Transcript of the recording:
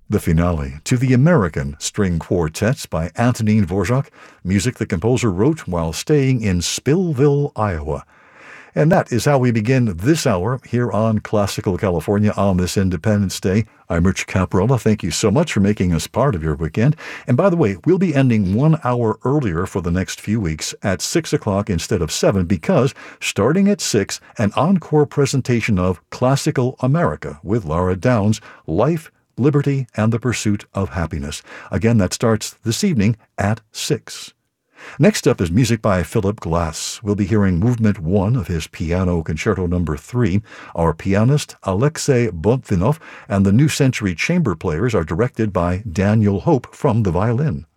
The finale to the American String Quartets by Antonin Dvorak, music the composer wrote while staying in Spillville, Iowa. And that is how we begin this hour here on Classical California on this Independence Day. I'm Rich Caprella. Thank you so much for making us part of your weekend. And by the way, we'll be ending 1 hour earlier for the next few weeks at 6 o'clock instead of 7 because starting at 6, an encore presentation of Classical America with Laura Downs, Life, Liberty, and the Pursuit of Happiness. Again, that starts this evening at 6. Next up is music by Philip Glass. We'll be hearing Movement 1 of his Piano Concerto No. 3. Our pianist, Alexei Bontvinov, and the New Century Chamber Players are directed by Daniel Hope from the violin.